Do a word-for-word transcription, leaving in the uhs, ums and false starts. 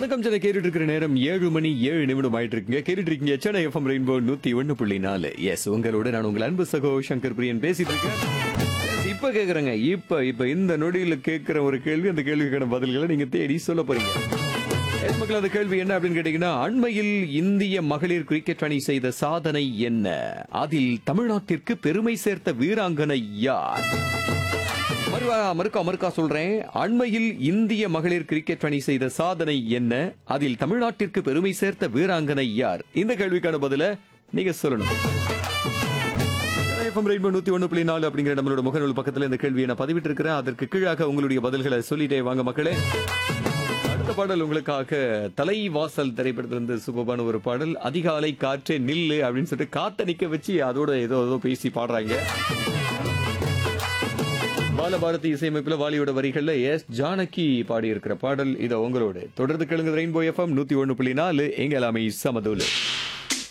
வணக்கம் சென்னை கேட்டுட்டு இருக்கிற நேரம் ஏழு மணி ஏழு நிமிடம் ஆயிட்டு இருக்குங்க. கேட்டுட்டு இருக்கீங்க சென்னை எஃப்எம் ரெயின்போ நூத்தி ஒன்னு புள்ளி நாலு. எஸ், உங்களோட நான் உங்கள் அன்பு சகோ சங்கர் பிரியன் பேசிட்டு இருக்கேன். இப்ப கேக்குறேங்க, இப்ப இப்ப இந்த நொடியில கேட்கிற ஒரு கேள்வி, அந்த கேள்விக்கான பதில்களை நீங்க தேடி சொல்ல போறீங்க. எஸ் மக்கள், அந்த கேள்வி என்ன அப்படின்னு கேட்டீங்கன்னா, அண்மையில் இந்திய மகளிர் கிரிக்கெட் அணி செய்த சாதனை என்ன? அதில் தமிழ்நாட்டிற்கு பெருமை சேர்த்த வீராங்கனை யார்? மறுவா மறுக்கா மறுக்கா சொல்றேன். அண்மையில் இந்திய மகளிர் கிரிக்கெட் அணி செய்த சாதனை என்ன? அதில் தமிழ்நாட்டிற்கு பெருமை சேர்த்த வீராங்கனை யார்? இந்த கேள்விக்கான பதில நீங்க சொல்லணும். நூத்தி ஒன்னு புள்ளி நாலு அப்படிங்கிற நம்மளோட முகநூல் பக்கத்துல இந்த கேள்வியை நான் பதிவிட்டு இருக்கிறேன். அதற்கு கீழாக உங்களுடைய பதில்களை சொல்லிட்டே வாங்க மக்களே. அடுத்த பாடல் உங்களுக்காக தலைவாசல் திரைப்படத்திலிருந்து சூப்பரான ஒரு பாடல். அதிகாலை காற்றே நில்லு அப்படின்னு சொல்லிட்டு காத்த நிக்க வச்சு அதோட ஏதோ ஏதோ பேசி பாடுறாங்க. பாலபாரதி இசையமைப்புல வாலியோட வரிகள்ல எஸ் ஜானகி பாடி இருக்கிற பாடல். இதை உங்களோட தொடர்ந்து கேளுங்க. ரெயின்போ எஃப்எம் நூத்தி ஒன்னு புள்ளி நாலு எங்க எல்லாமே சமதூலு.